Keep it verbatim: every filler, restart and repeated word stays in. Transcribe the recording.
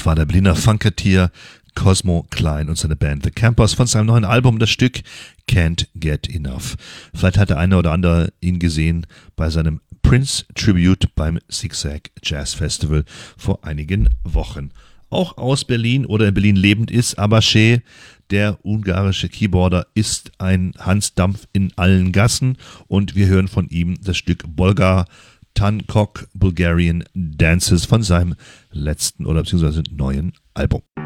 war der Berliner Funketeer Cosmo Klein und seine Band The Campers von seinem neuen Album, das Stück Can't Get Enough. Vielleicht hat der eine oder andere ihn gesehen bei seinem Prince Tribute beim Zigzag Jazz Festival vor einigen Wochen. Auch aus Berlin oder in Berlin lebend ist Abache. Der ungarische Keyboarder ist ein Hans Dampf in allen Gassen und wir hören von ihm das Stück Bolgar Tankok Bulgarian Dances von seinem letzten oder beziehungsweise neuen Album.